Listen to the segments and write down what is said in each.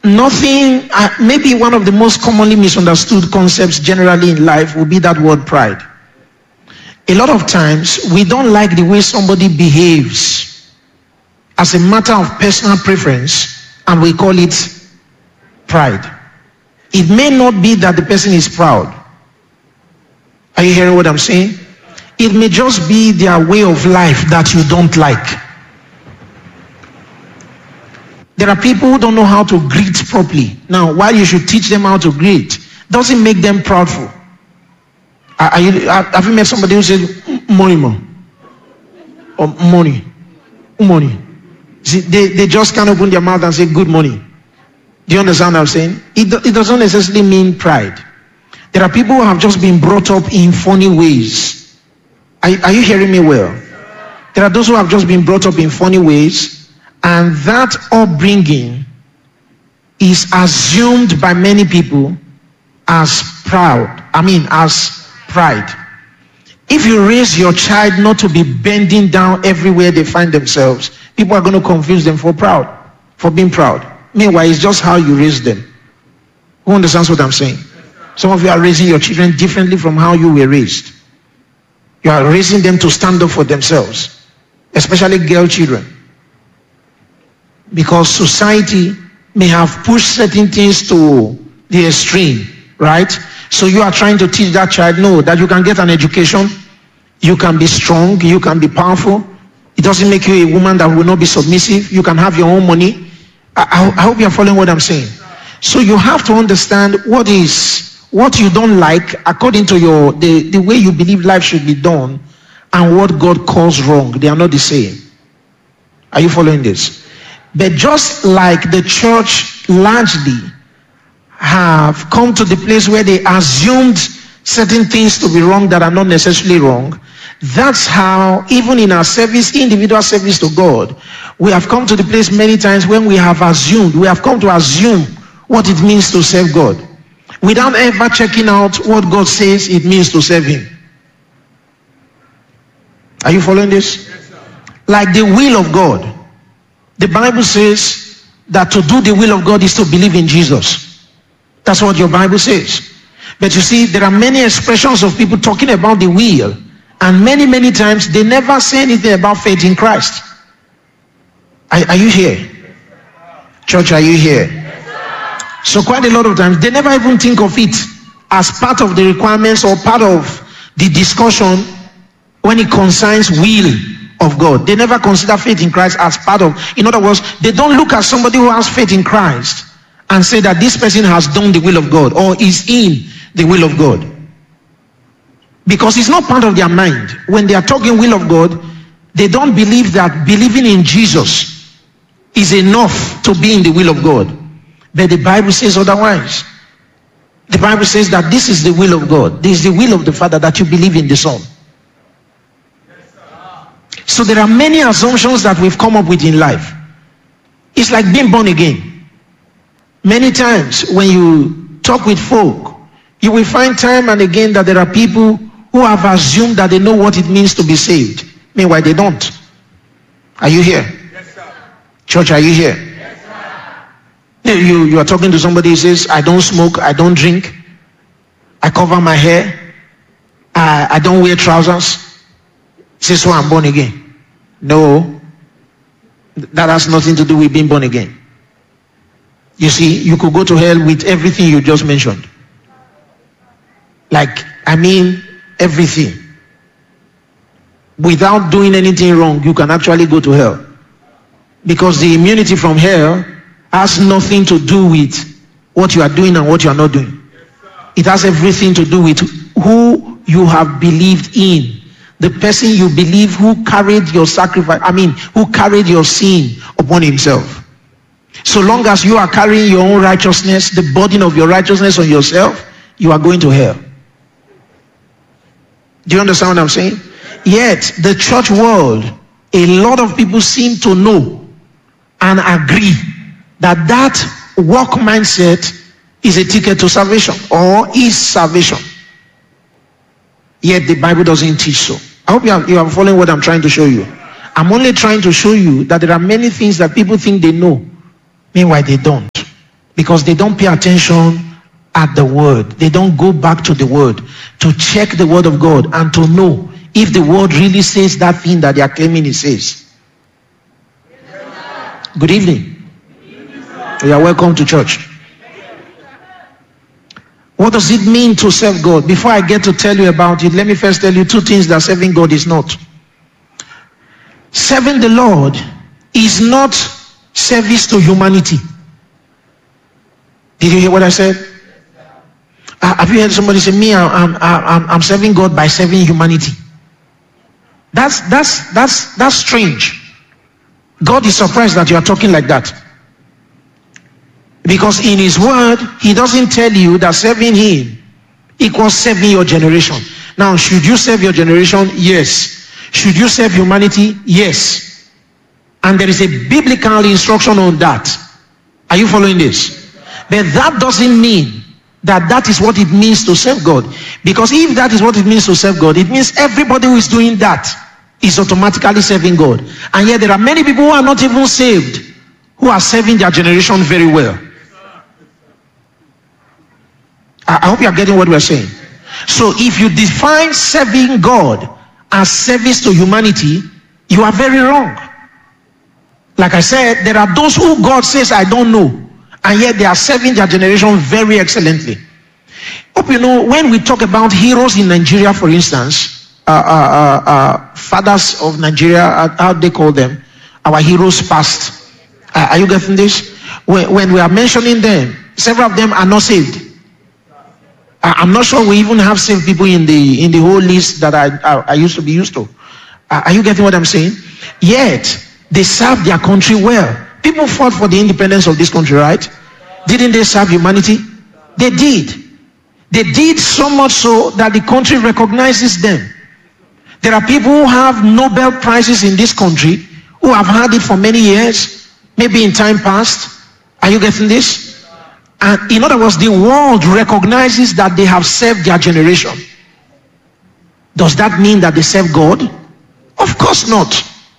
Nothing, maybe one of the most commonly misunderstood concepts generally in life will be that word pride. A lot of times, we don't like the way somebody behaves as a matter of personal preference, and we call it pride. It may not be that the person is proud. Are you hearing what I'm saying? It may just be their way of life that you don't like. There are people who don't know how to greet properly. Now, while you should teach them how to greet, doesn't make them proudful. Have you met somebody who says, money, or money? See, they just can't open their mouth and say, good morning. Do you understand what I'm saying? It doesn't necessarily mean pride. There are people who have just been brought up in funny ways. Are you hearing me well? There are those who have just been brought up in funny ways, and that upbringing is assumed by many people as as pride. If you raise your child not to be bending down everywhere they find themselves, people are going to confuse them for being proud. Meanwhile, it's just how you raise them. Who understands what I'm saying? Some of you are raising your children differently from how you were raised. You are raising them to stand up for themselves, especially girl children. Because society may have pushed certain things to the extreme, right? So you are trying to teach that child, no, that you can get an education, you can be strong, you can be powerful. It doesn't make you a woman that will not be submissive. You can have your own money. I hope you are following what I'm saying. So you have to understand what you don't like according to the way you believe life should be done, and what God calls wrong. They are not the same. Are you following this? But just like the church largely have come to the place where they assumed certain things to be wrong that are not necessarily wrong, that's how, even in our service, individual service to God, we have come to the place many times when we have come to assume what it means to serve God, without ever checking out what God says it means to serve Him. Are you following this? Yes, like the will of God. The Bible says that to do the will of God is to believe in Jesus. That's what your Bible says. But you see, there are many expressions of people talking about the will, and many times they never say anything about faith in Christ. Are you here? Church, are you here? So quite a lot of times they never even think of it as part of the requirements or part of the discussion when it concerns will of God. They never consider faith in Christ as part of, in other words, they don't look at somebody who has faith in Christ and say that this person has done the will of God or is in the will of God. Because it's not part of their mind. When they are talking will of God, they don't believe that believing in Jesus is enough to be in the will of God. But the Bible says otherwise. The Bible says that this is the will of God. This is the will of the Father, that you believe in the Son. So there are many assumptions that we've come up with in life. It's like being born again. Many times when you talk with folk, you will find time and again that there are people who have assumed that they know what it means to be saved. Meanwhile, they don't. Are you here? Yes, sir. Church, are you here? Yes, sir. You are talking to somebody who says, I don't smoke, I don't drink, I cover my hair, I don't wear trousers. Says, so I'm born again. No, that has nothing to do with being born again. You see, you could go to hell with everything you just mentioned. Everything. Without doing anything wrong, you can actually go to hell. Because the immunity from hell has nothing to do with what you are doing and what you are not doing. It has everything to do with who you have believed in. The person you believe who carried your sacrifice, who carried your sin upon himself. So long as you are carrying your own righteousness, the burden of your righteousness on yourself, you are going to hell. Do you understand what I'm saying? Yet, the church world, a lot of people seem to know and agree that work mindset is a ticket to salvation, or is salvation. Yet the Bible doesn't teach so. I hope you are following what I'm trying to show you. I'm only trying to show you that there are many things that people think they know, meanwhile they don't. because they don't pay attention at the word. They don't go back to the word to check the word of God and to know if the word really says that thing that they are claiming it says. Good evening. You are welcome to church. What does it mean to serve God? Before I get to tell you about it, let me first tell you two things that serving God is not. Serving the Lord is not service to humanity. Did you hear what I said? Have you heard somebody say, "Me, I'm serving God by serving humanity"? That's strange. God is surprised that you are talking like that. Because in his word, he doesn't tell you that serving him equals serving your generation. Now, should you serve your generation? Yes. Should you serve humanity? Yes. And there is a biblical instruction on that. Are you following this? But that doesn't mean that is what it means to serve God. Because if that is what it means to serve God, it means everybody who is doing that is automatically serving God. And yet there are many people who are not even saved who are serving their generation very well. I hope you are getting what we are saying. So if you define serving God as service to humanity, you are very wrong. Like I said, there are those who God says, "I don't know," and yet they are serving their generation very excellently. Hope you know, when we talk about heroes in Nigeria, for instance, fathers of Nigeria, how they call them, our heroes past. Are you getting this? When we are mentioning them, several of them are not saved. I'm not sure we even have saved people in the whole list that I used to be used to. Are you getting what I'm saying? Yet they served their country well. People fought for the independence of this country, right? Didn't they serve humanity? They did. They did so much so that the country recognizes them. There are people who have Nobel Prizes in this country who have had it for many years, maybe in time past. Are you getting this? And in other words, the world recognizes that they have served their generation. Does that mean that they serve God? Of course not.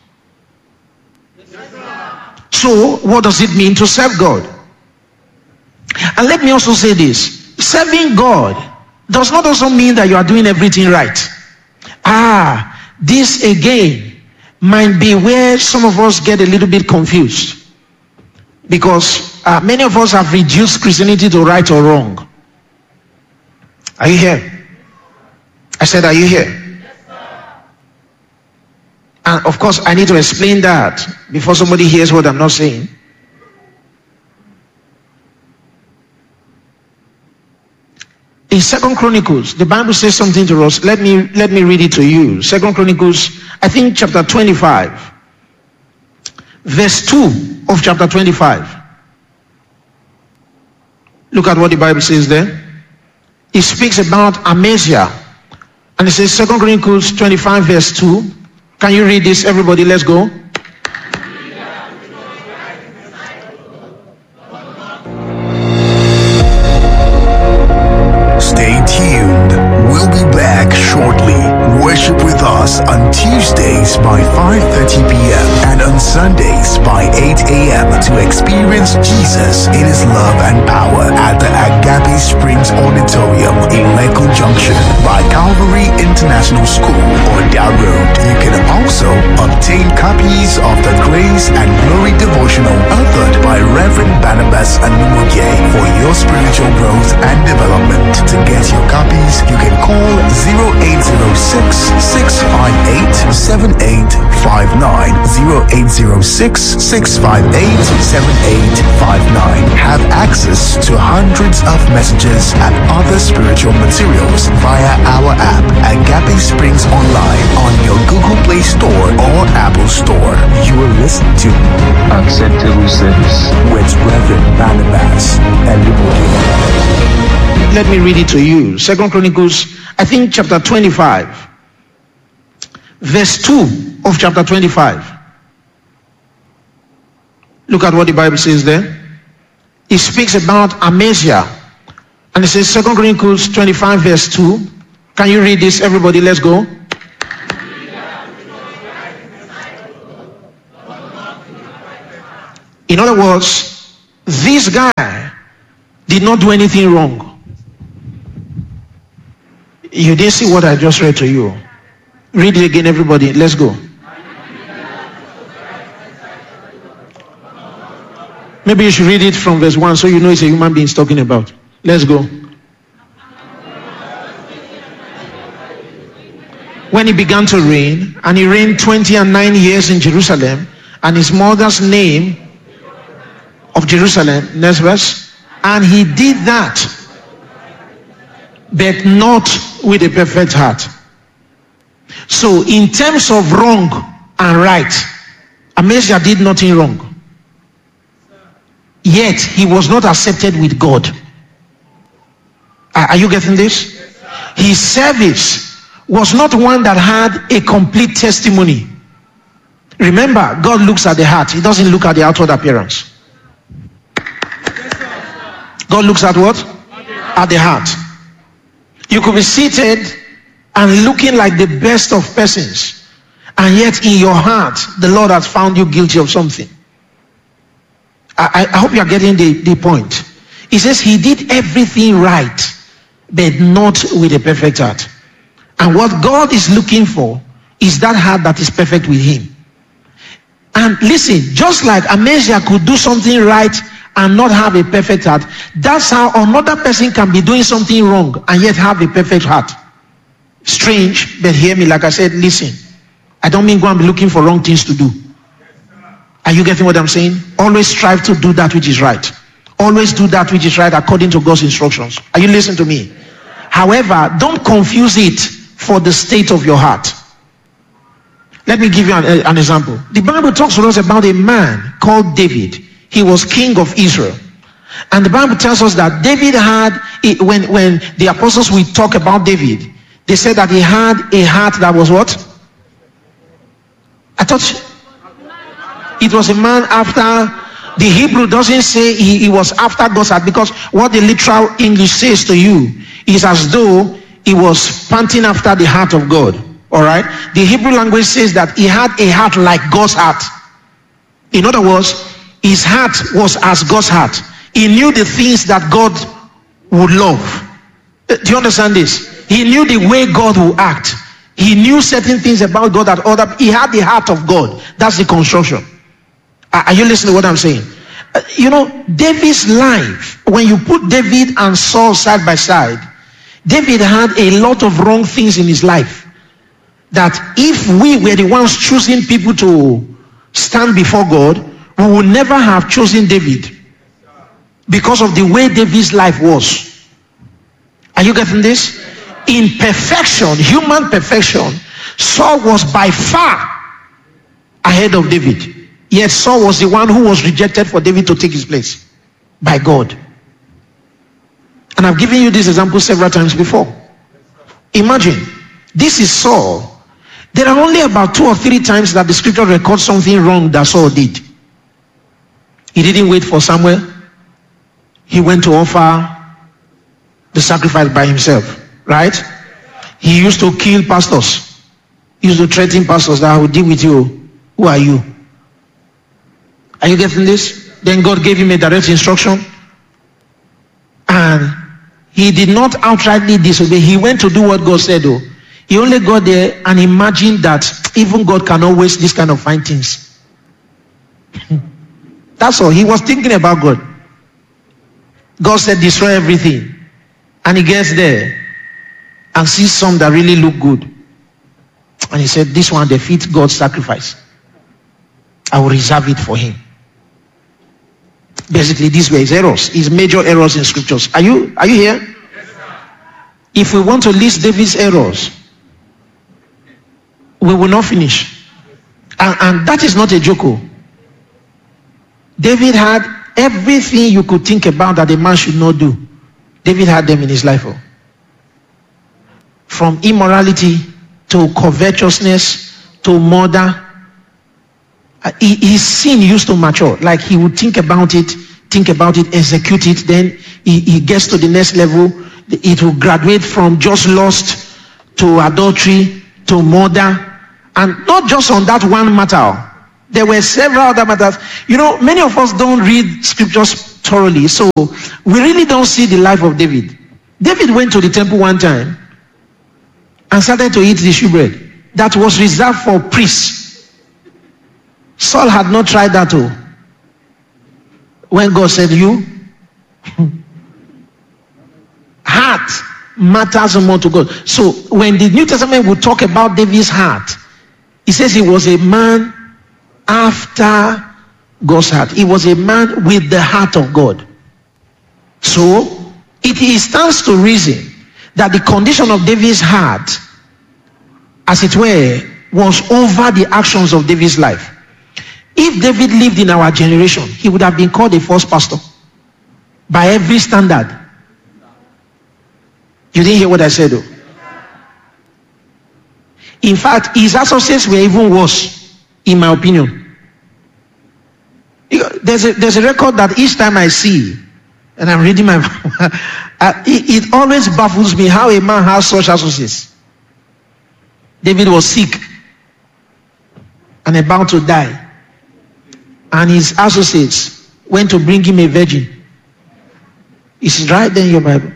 So, what does it mean to serve God? And let me also say this. Serving God does not also mean that you are doing everything right. This again might be where some of us get a little bit confused. Because many of us have reduced Christianity to right or wrong. Are you here? I said, are you here? Yes, sir. And of course, I need to explain that before somebody hears what I'm not saying. In 2 Chronicles, the Bible says something to us. Let me read it to you. 2 Chronicles, I think chapter 25. Verse 2 of chapter 25. Look at what the Bible says there. It speaks about Amaziah. And it says 2 Chronicles 25 verse 2. Can you read this, everybody? Let's go. Stay tuned. We'll be back shortly. Worship with us on Tuesdays by 5:30 p.m. and on Sundays by 8 a.m. to experience Jesus in his love and power at the Agape Springs Auditorium in Lekko Junction by Calvary International School on that road. You can also obtain copies of the Grace and Glory devotional authored by Reverend Barnabas Anumuge for your spiritual growth and development. To get your copies, you can call 0806-658-7859, 0806-658-7859. Have access to hundreds of messages and other spiritual materials via our app, Agape Springs Online, on your Google Play Store or Apple Store. You will listen to Acceptable Service with Reverend Barnabas Anumuge. Let me read it to you. 2 Chronicles, I think chapter 25. Verse 2 of chapter 25. Look at what the Bible says there. It speaks about Amaziah. And it says 2 Chronicles 25 verse 2. Can you read this, everybody? Let's go. In other words, this guy did not do anything wrong. You didn't see what I just read to you. Read it again, everybody. Let's go. Maybe you should read it from verse 1 so you know it's a human being talking about. Let's go. When he began to reign, and he reigned 29 years in Jerusalem, and his mother's name of Jerusalem, next verse, and he did that, but not with a perfect heart. So in terms of wrong and right, Amaziah did nothing wrong. Yet he was not accepted with God. Are you getting this? His service was not one that had a complete testimony. Remember, God looks at the heart. He doesn't look at the outward appearance. God looks at what? At the heart. You could be seated and looking like the best of persons, and yet in your heart the Lord has found you guilty of something. I hope you are getting the point. He says he did everything right, but not with a perfect heart. And what God is looking for is that heart that is perfect with him. And listen, just like Amaziah could do something right and not have a perfect heart, that's how another person can be doing something wrong and yet have a perfect heart. Strange, but hear me. Like I said, listen, I don't mean go and be looking for wrong things to do. Are you getting what I'm saying? Always strive to do that which is right. Always do that which is right according to God's instructions. Are you listening to me? However, don't confuse it for the state of your heart. Let me give you an example. The Bible talks to us about a man called David. He was king of Israel. And the Bible tells us that David had, when the apostles will talk about David, they said that he had a heart that was what? I thought it was a man after. The Hebrew doesn't say he was after God's heart, because what the literal English says to you is as though he was panting after the heart of God. All right? The Hebrew language says that he had a heart like God's heart. In other words, his heart was as God's heart. He knew the things that God would love. Do you understand this? He knew the way God would act. He knew certain things about God that he had the heart of God. That's the construction. Are you listening to what I'm saying? You know, David's life, when you put David and Saul side by side, David had a lot of wrong things in his life. That if we were the ones choosing people to stand before God, we would never have chosen David, because of the way David's life was. Are you getting this? In perfection, human perfection, Saul was by far ahead of David. Yet Saul was the one who was rejected for David to take his place by God. And I've given you this example several times before. Imagine, this is Saul. There are only about 2 or 3 times that the scripture records something wrong that Saul did. He didn't wait for Samuel. He went to offer the sacrifice by himself, right? He used to kill pastors. He used to threaten pastors that I will deal with you. Who are you? Are you getting this? Then God gave him a direct instruction, and he did not outrightly disobey. He went to do what God said, though. He only got there and imagined that even God cannot waste this kind of fine things. That's all. He was thinking about God. God said destroy everything, and he gets there and sees some that really look good, and he said, this one defeats God's sacrifice. I will reserve it for him. Basically, these were his errors, his major errors in scriptures. Are you here? Yes, sir. If we want to list David's errors, we will not finish. And that is not a joke. David had everything you could think about that a man should not do. David had them in his life. From immorality to covetousness to murder. His sin used to mature. Like he would think about it, execute it. Then he gets to the next level. It will graduate from just lust to adultery to murder. And not just on that one matter. There were several other matters. You know, many of us don't read scriptures thoroughly. So we really don't see the life of David. David went to the temple one time and started to eat the shewbread that was reserved for priests. Saul had not tried that too. When God said, you heart matters more to God. So when the New Testament will talk about David's heart, it says he was a man after God's heart. He was a man with the heart of God. So it stands to reason that the condition of David's heart, as it were, was over the actions of David's life. If David lived in our generation, he would have been called a false pastor by every standard. You didn't hear what I said though. In fact, his associates were even worse, in my opinion. There's a record that each time I see, and I'm reading my it always baffles me how a man has such associates. David was sick and about to die, and his associates went to bring him a virgin. It's right there in your Bible.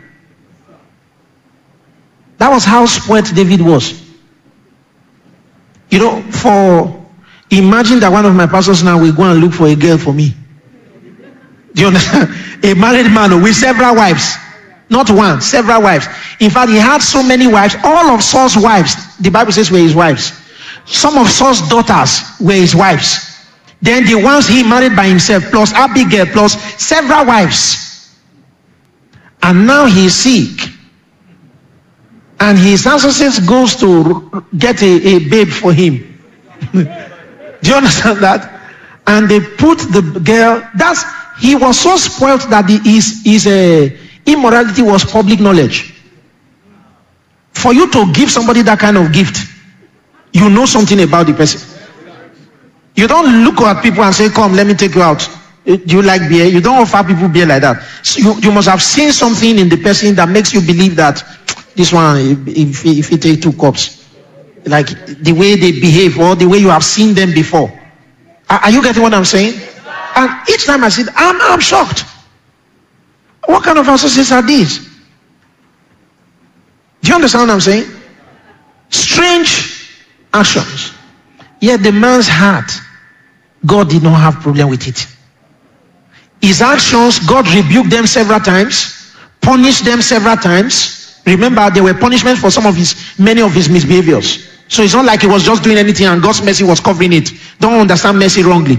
That was how spoiled David was. You know, imagine that one of my pastors now will go and look for a girl for me. Do you understand? A married man with several wives. Not one, several wives. In fact, he had so many wives. All of Saul's wives, the Bible says, were his wives. Some of Saul's daughters were his wives. Then the ones he married by himself, plus Abigail, plus several wives. And now he is sick. And his associates goes to get a babe for him. Do you understand that? And they put the girl, he was so spoiled that his immorality was public knowledge. For you to give somebody that kind of gift, you know something about the person. You don't look at people and say, come, let me take you out. Do you like beer? You don't offer people beer like that. So you must have seen something in the person that makes you believe that this one, if you take 2 cups, like the way they behave or the way you have seen them before. Are you getting what I'm saying? And each time I see it, I'm shocked. What kind of associates are these? Do you understand what I'm saying? Strange actions. Yet the man's heart, God did not have problem with it. His actions, God rebuked them several times, punished them several times. Remember, there were punishments for many of his misbehaviors. So it's not like he was just doing anything and God's mercy was covering it. Don't understand mercy wrongly.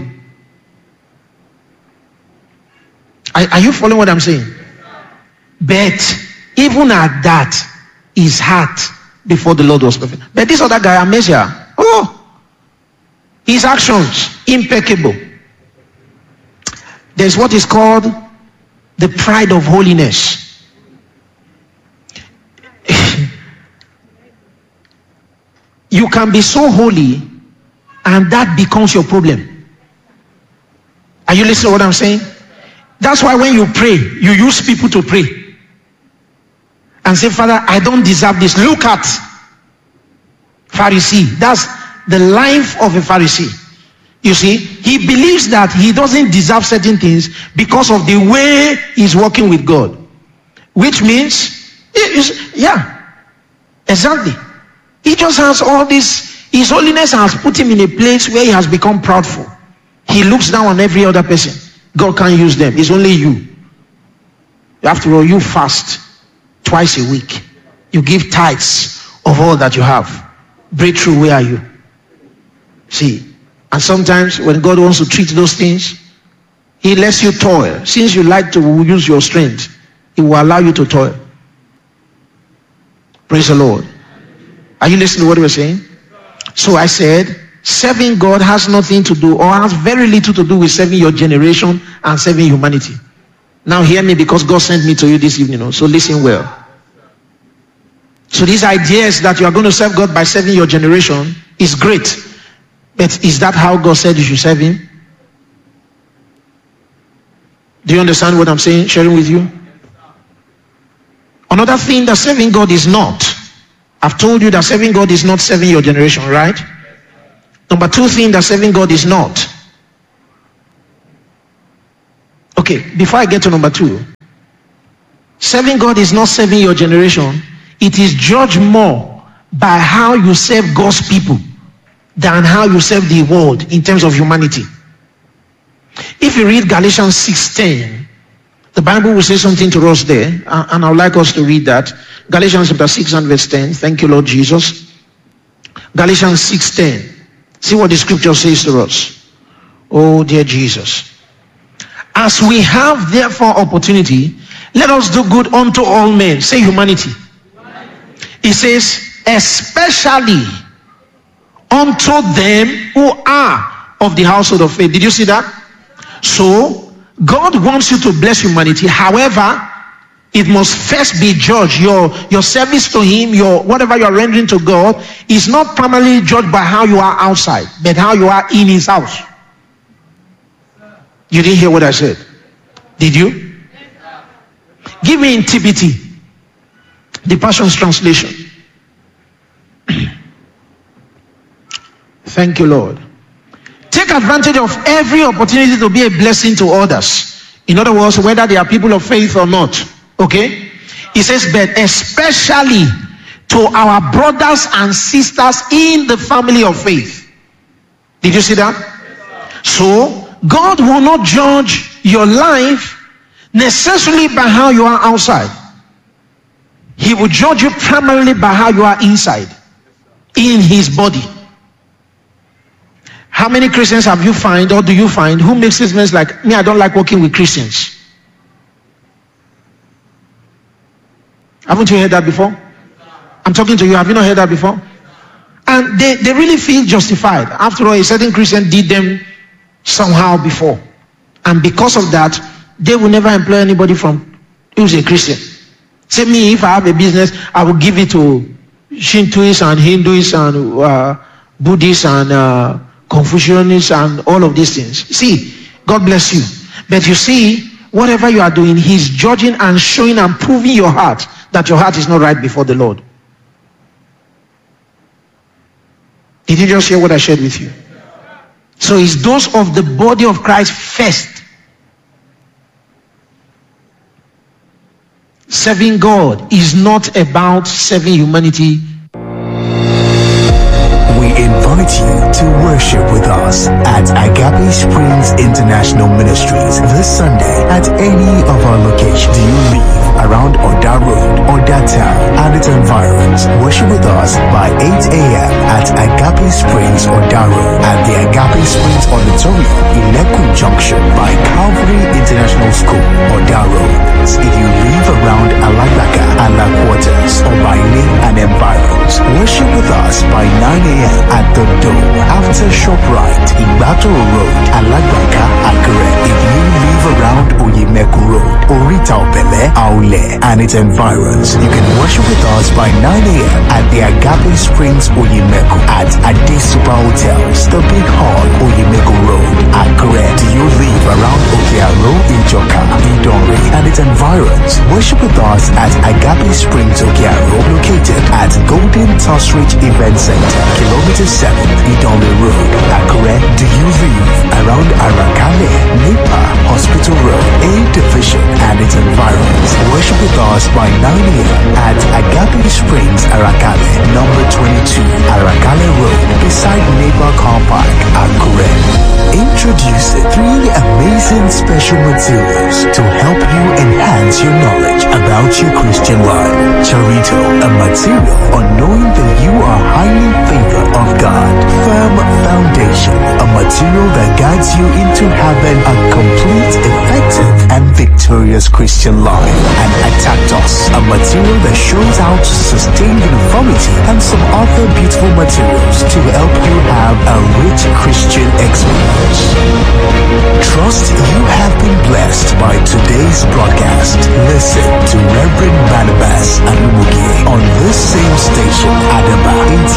Are you following what I'm saying? But even at that, his heart before the Lord was perfect. But this other guy, Amaziah, his actions, impeccable. There's what is called the pride of holiness. You can be so holy and that becomes your problem. Are you listening to what I'm saying? That's why when you pray, you use people to pray and say, Father, I don't deserve this. Look at Pharisee. That's the life of a Pharisee. You see, he believes that he doesn't deserve certain things because of the way he's working with God, which means, exactly. He just has all this. His holiness has put him in a place where he has become proudful. He looks down on every other person. God can't use them. It's only you. After all, you fast twice a week. You give tithes of all that you have. Breakthrough, where are you? See, and sometimes when God wants to treat those things, he lets you toil. Since you like to use your strength, he will allow you to toil. Praise the Lord. Are you listening to what we're saying? So I said, serving God has nothing to do, or has very little to do with serving your generation and serving humanity. Now hear me, because God sent me to you this evening. So listen well. So these ideas that you are going to serve God by serving your generation is great. But is that how God said you should serve him? Do you understand what I'm saying, sharing with you? Another thing that serving God is not. I've told you that serving God is not serving your generation, right? Number 2 thing that serving God is not. Okay. Okay, before I get to number 2, serving God is not serving your generation. It is judged more by how you serve God's people than how you serve the world in terms of humanity. If you read Galatians 6:10, the Bible will say something to us there, and I would like us to read that. Galatians chapter 6 and verse 10. Thank you, Lord Jesus. Galatians 6:10. See what the scripture says to us. Oh, dear Jesus. As we have therefore opportunity, let us do good unto all men. Say humanity. It says, especially unto them who are of the household of faith. Did you see that? So, God wants you to bless humanity. However, it must first be judged. Your service to him, your whatever you are rendering to God, is not primarily judged by how you are outside, but how you are in his house. You didn't hear what I said? Did you? Give me in TPT, the Passion's translation. Thank you, Lord. Take advantage of every opportunity to be a blessing to others. In other words, whether they are people of faith or not. Okay? It says, but especially to our brothers and sisters in the family of faith. Did you see that? So, God will not judge your life necessarily by how you are outside. He will judge you primarily by how you are inside, in his body. How many Christians have you find, or do you find, who make statements like, me, I don't like working with Christians? Haven't you heard that before? I'm talking to you. Have you not heard that before? And they really feel justified. After all, a certain Christian did them somehow before. And because of that, they will never employ anybody from who's a Christian. Say me, if I have a business, I will give it to Shintoists and Hindus and Buddhists and Confucianists and all of these things. See, God bless you. But you see, whatever you are doing, he's judging and showing and proving your heart that your heart is not right before the Lord. Did you just hear what I shared with you? So it's those of the body of Christ first. Serving God is not about serving humanity. We invite you to worship with us at Agape Springs International Ministries this Sunday at any of our locations. Do you live around Oda Road, Oda Town, and its environs? Worship with us by 8 a.m. at Agape Springs, Oda Road, at the Agape Springs Auditorium, Ilekun Junction by Calvary International School, Oda Road. If you live around Alagbaka, Ala Quarters, or by Lane and environs, worship with us by 9 a.m. at the Dome after ShopRite, Ibato Road, Alagbaka, Akure. If you live around Oyemeku Road, Orita Opele, Aule, and its environs, you can worship with us by 9 a.m. at the Agape Springs Oyemeku at Ade Super Hotels, the Big Hall, Oyemeku Road, Akure. Do you live around Okearo, Ijoka, Idonre, and its environs? Worship with us at Agape Springs Okearo, located at Golden Tusridge Event Center, Kilometer 7, Idonre Road, Akure. Do you live around Arakale, Nepa, Hospital Road, A Division, and its environs? Worship with us by 9 a.m. at Agape Springs, Arakale, number 22, Arakale Road, beside Nepa Car Park, Akure. Introducing 3 amazing special materials to help you enhance your knowledge about your Christian life. Charito, a material on knowing that you are highly favored of God. Firm Foundation, a material that guides you into having a complete, effective, and victorious Christian life. And Atactos, a material that shows how to sustain uniformity, and some other beautiful materials to help you have a rich Christian experience. Trust you have been blessed by today's broadcast. Listen to Reverend Barnabas Anumugi on this same station, Adaba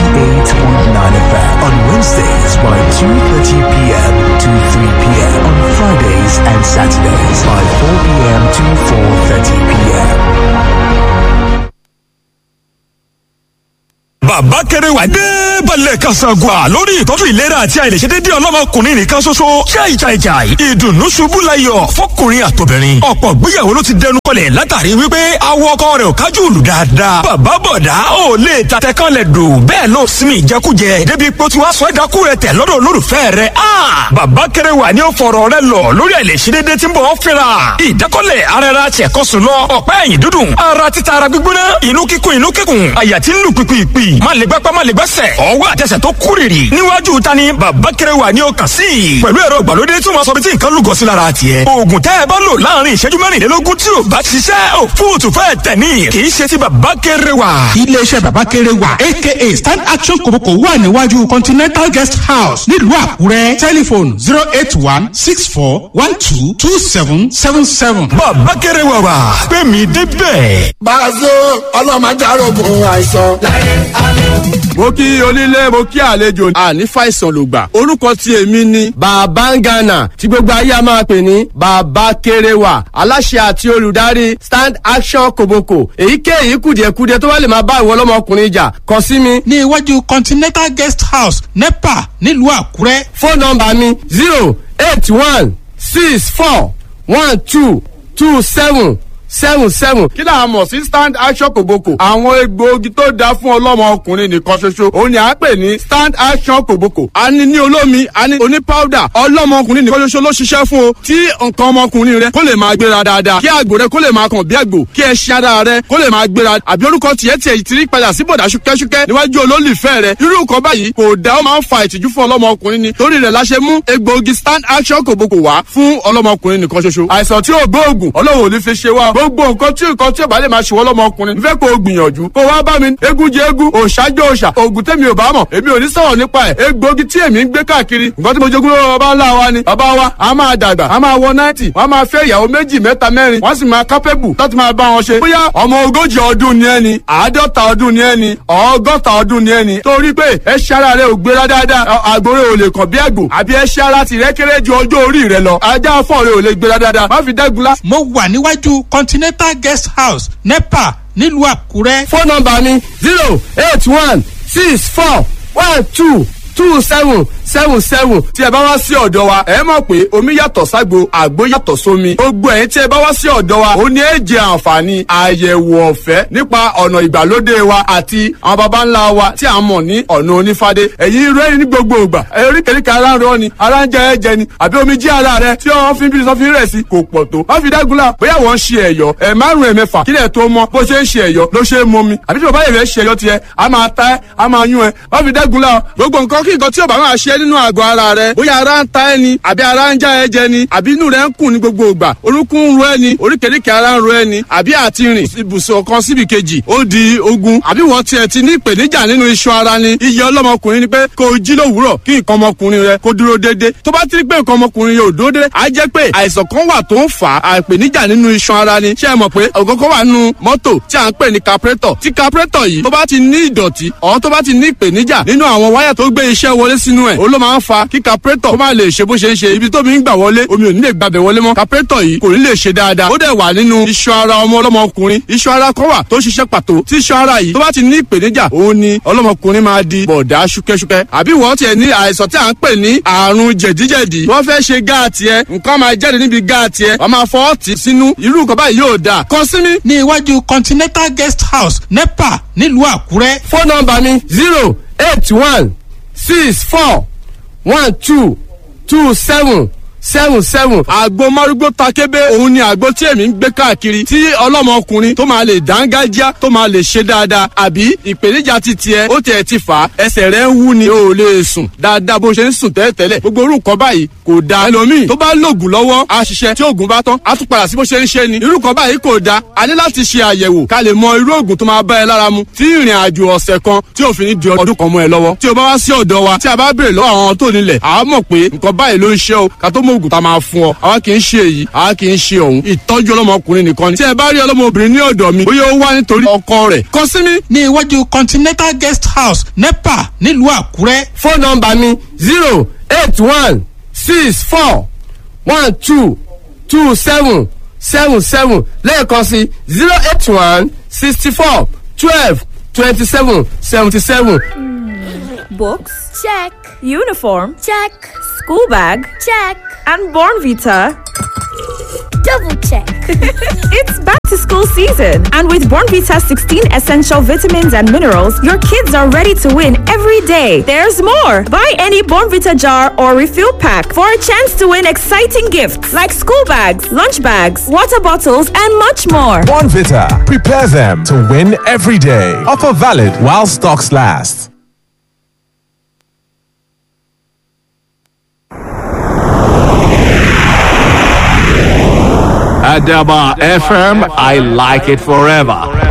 88.9 FM, on Wednesdays by 2:30 p.m. to 3 p.m. on Fridays and Saturdays by 4 p.m. to 4:30 p.m. bàbá kẹrẹwà dé balẹ̀ kasagua lórí ìtọ́jú ìlera àti àìlèṣedéédé ọlọ́mọkùnrin nìkan ṣoṣo. Jai ìdùnnú ṣubú layọ̀ fọkùnrin àtobìnrin. ọ̀pọ̀ gbéyàwó ló ti dẹnu kọlẹ̀ látàrí wípé awọ ọkọ rẹ̀ ò kájú ìlú dáadáa. bàbá bọ̀dá ò lè tatẹ kan lẹ̀ dò bẹ́ẹ̀ ló sinmi ìjẹkújẹ débi pé tí wàá sọ ẹ̀dákú rẹ̀ tẹ̀ lọ́dọ̀ olólùfẹ́ rẹ̀. bàbá kẹrẹwà ni ó fọ̀rọ̀ rẹ̀ lọ lórí àìlèṣedéédé tí ń bọ̀ fẹ́ra. ìdákọ́lẹ̀ ara ẹra tiẹ̀kọ́sùn lọ ọ̀pá ẹ̀yìn dúdùn ara títa ara gbígbóná inú kíkún àyà tí ń lù pìpìpì má lè gbápá má lè gbẹ́sẹ̀ ọwọ́ àtẹsẹ̀ tó kúrìrì níwájú ta ni bàbá kẹrẹwà ni ó kàn sí pẹ̀lú ẹ̀rọ ìgbàlódé tí wọ́n sọ bí tí nǹkan lúgọ sí lára tiẹ̀. oògùn tẹ́ ẹ bá lò láàrin ìṣẹ́jú mẹ́rìnlélógún tí ò bá ṣiṣẹ́ ò fóòtù fẹ́ tẹ̀ ní kì í ṣe ti bàbá kẹrẹwà. iléeṣẹ́ bàbá kẹrẹwà aka stand action kòbókò wà níwájú continental guest house nílùú àkúrẹ́ tẹlifóònù 08164122777. bàbá kẹrẹwà wà pé mi débẹ̀. Bàzó ọlọ́mọdé arógun àìsàn. Mo kí onílé mo kí àlejò àní fàìsàn ló gbà. Orúkọ tí èmi ni Bàbá Ngana tí gbogbo ayé a máa pè ní Bàbá Kéréwà. Aláṣẹ àti olùdarí Stand Action Koboko. Èyíkéyìí kùdìẹ̀kudiẹ tó bá lè máa bá ìwọ ọlọ́mọkùnrin jà kàn sí mi. ní iwájú continental guest house nepa nílùú àkúrẹ́. Fóònù nọ́mbà mi 08164122777. Kí là á mọ̀ sí Stand Action Koboko? Àwọn egbòogi tó dáa fún ọlọ́mọkùnrin nìkan ṣoṣo. Òun ni à ń pè ní Stand Action Koboko. A ní olómi, a ní oní powder. Ọlọ́mọkùnrin nìkan ṣoṣo ló ṣiṣẹ́ fún o. Tí nǹkan ọmọkùnrin rẹ kó lè máa gbéra dáadáa. Kí àgbò rẹ kó lè máa kàn bí àgbò. Kí ẹṣin ara rẹ kó lè máa gbéra. Àbí orúkọ tiẹ̀ ti rí padà sí bọ̀dà ṣúkẹ́ṣúkẹ́ níwájú olólùfẹ́ rẹ. Irú nǹkan báyìí kò dá ó máa ń fa ìtìjú fún ọlọ́mọkùnrin ni. Torí rẹ̀ la ṣe mú egbòogi Stand Action Koboko wá fún ọlọ́mọkùnrin nìkan ṣoṣo. Àìsàn tí ò gbóògùn Ọlọ́run ò ní fi ṣe wá. Gbogbo nǹkan tí ò bá lè máa ṣe wọ́n lọ́mọkùnrin n fẹ́ kó o gbìyànjú kó wá bá mi eégún jẹ eégún òòṣàjọ òòṣà oògùn tèmi ò bá mọ̀ èmi ò ní sọ̀rọ̀ nípa ẹ̀ egbòogi tí èmi ń gbé káàkiri nǹkan tí mo jogún lọ́wọ́ bàbá ńlá wa ni bàbá wa a máa dàgbà a máa wọ 90 wọ́n máa fẹ́ ìyàwó méjì mẹ́ta mẹ́rin wọ́n sì máa kápẹ́bù láti máa bá wọn ṣe bóyá ọmọ ogójì ọdún ni ẹni àádọ́ta ọdún ni ẹni ọgọ́ta ọdún ni ẹni torí pé ẹṣẹ́ ara rẹ ò gbéra dáadáa àgbòrè ò lè kàn bí àgbò àbí ẹṣẹ́ ara tìrẹ kéré ju ọjọ́ orí rẹ lọ ajá fọ́ọ̀ rẹ ò lè gbéra dáadáa má fi dágunlá. mo wà níwájú continental guest house nepa nílùú àkúrẹ́. fóònù nọ́mbà mi 08164122777. tí ẹ bá wá sí ọ̀dọ̀ wa ẹ mọ̀ pé omi yàtọ̀ ságbo àgbo yàtọ̀ sómi. gbogbo ẹ̀yin tí ẹ bá wá sí ọ̀dọ̀ wa ó ní èjì àǹfààní àyẹ̀wò ọ̀fẹ́ nípa ọ̀nà ìgbàlódé wa àti àwọn baba ńlá wa tí a mọ̀ ní ọ̀nà onífádé. ẹ̀yin rẹ́rìn ní gbogbo ìgbà oríkèéríkèé ara ń rọ ni ara ń jẹ ẹ̀jẹ̀ ni àbí omi jí ara rẹ tí wọ́n fi ń bí sọ́fin rẹ̀ sí kò pọ̀ tó. wọ́n fi dágunlá bóyá wọ́n ń ṣe ẹ̀yọ́ márùn-ún mẹ́fà kílẹ̀ tó mọ́ bó ṣe ń ṣe ẹ̀yọ́ ló ṣe é mọ́ mi àbí tí bàbá yẹn fẹ́ ṣe ẹ̀yọ́ tiẹ̀ a máa ta ẹ́ a máa yún ẹ wọ́n fi dágunlá gbogbo nǹkan kí nǹkan tí ò bá máa ṣe nínú àgọ́ ara rẹ bóyá ara ń ta ẹ ni àbí ara ń já ẹ jẹ ni àbí inú rẹ ń kùn ní gbogbo ìgbà orúnkún ń ro ẹ ni oríkèéríkèé ara ń ro ẹ ni àbí àti rìn ibùsùn kan síbi kejì ó di ogun àbí wọ́n tiẹ̀ ti ní ìpèníjà nínú iṣan ara ni iye ọlọ́mọkùnrin ni pé kó o jí lówùúrọ̀ kí nǹkan ọmọkùnrin rẹ kó dúró déédé tó bá ti rí pé nǹkan ọmọkùnrin yóò dúró déédé á jẹ́ pé àìsàn kan wà tó ń fà á ìpèníjà nínú iṣan ara ni ṣé ẹ mọ̀ pé ògógó wà nínú mọ́tò tí à ń pè ní carburetor tí carburetor yìí tó bá ti ní ìdọ̀tí ọ̀ tó bá ti ní ìpèníjà nínú àwọn wáyà tó gbé iṣẹ́ wọlé sínú ẹ̀ ó ló máa ń fa kí carburetor kó má lè ṣe bó ṣe ń ṣe ibi tómi ń gbà wọlé omi ò ní lè gbàbẹ̀ wọlé mọ́ carburetor yìí kò ní lè ṣe dáadáa ó dẹ̀ wà nínú iṣan ara ọlọ́mọkùnrin iṣan ara kan wà tó ṣiṣẹ́ pàtó tí iṣan ara yìí tó bá ti ní ìpèníjà òun ni ọlọ́mọkùnrin máa di bọ̀dá ṣúkẹ́ṣúkẹ́ àbí wọ́n tiẹ̀ ní àìsàn tí à ń pè ní àrùn jẹ̀díjẹ̀dí wọ́n fẹ́ ṣe gáàtì ẹ nǹkan máa jáde níbi gáàtì ẹ wọ́n máa fọ́ ọ̀tí sínú irú nǹkan báyìí yóò dáa kàn sí mi. ní iwájú continental guest house nepa nílùú àkúrẹ́. fóònù nọ́mbà mi 08164122777. àgbo márúgbó takébé òun ni àgbo tí èmi ń gbé káàkiri tí ọlọ́mọkùnrin tó máa lè dángájá tó máa lè ṣe dáadáa àbí ìpèníjà ti tiẹ̀ ó tiẹ̀ ti fà á ẹsẹ̀ rẹ̀ ń wú ni o ò lè sùn dáadáa bó ṣe ń sùn tẹ́lẹ̀tẹ́lẹ̀ gbogbo orúkọ báyìí kò dáa ẹlòmíì tó bá lògùn lọ́wọ́ á ṣiṣẹ́ tí oògùn bá tán á tún padà sí bó ṣe ń ṣe ni irúkọ báyìí kò dáa a ní láti ṣe àyẹ̀wò ká lè mọ irú oògùn tó máa bá ẹ lára mu tí ìrìn àjò ọ̀sẹ̀ kan tí òfin ní di ọdún kan mọ́ ẹ lọ́wọ́ tí o bá wá sí ọ̀dọ̀ wa tí a bá béèrè lọ́wọ́ àwọn tó nílẹ̀ àá mọ̀ pé nǹkan báyìí ló ń ṣe o ká tó mọ oògùn tá a máa fún ọ àwa kì í ṣe èyí àwa kì í ṣe òun ìtọ́jú ọlọ́mọkùnrin nìkan ni tí ẹ bá rí ọlọ́mọbìnrin ní ọ̀dọ̀ mi bóyá ó wá nítorí ọkọ rẹ̀ kàn sí mi. ní iwájú continental guest house nepa nílùú àkúrẹ́. fóònù nọ́mbà mi 08164122777 lẹ́ẹ̀kan sí 0816412 2777. Books? Check. Uniform? Check. School bag? Check. And Bornvita? Double check. It's back to school season, and with Bornvita 16 essential vitamins and minerals, your kids are ready to win every day. There's more. Buy any Bornvita jar or refill pack for a chance to win exciting gifts like school bags, lunch bags, water bottles, and much more. Bornvita. Prepare them to win every day. Offer valid while stocks last. Adaba FM, I like it forever.